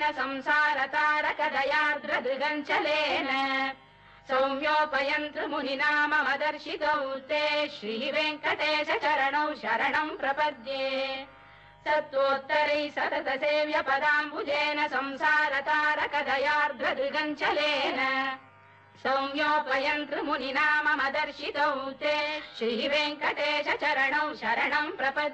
संसारतारकदयार्द्रदृगञ्चलेन सौम्योपयन्तृमुनिना मम दर्शितौ ते श्रीवेङ्कटेश चरणौ शरणम् प्रपद्ये सत्त्वोत्तरैः सतत सेव्य पदाम्बुजेन संसारतारकदयार्द्रदृगञ्चलेन सौम्योपयन्तृमुनिना मम दर्शितौ ते श्रीवेङ्कटेश चरणौ शरणम् प्रपद्ये।